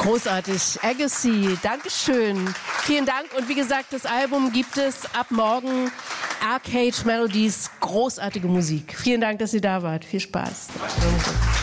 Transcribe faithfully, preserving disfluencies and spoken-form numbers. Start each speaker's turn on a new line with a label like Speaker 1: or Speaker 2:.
Speaker 1: Großartig. Agassi, Dankeschön. Vielen Dank. Und wie gesagt, das Album gibt es ab morgen. Arcade Melodies, großartige Musik. Vielen Dank, dass ihr da wart. Viel Spaß.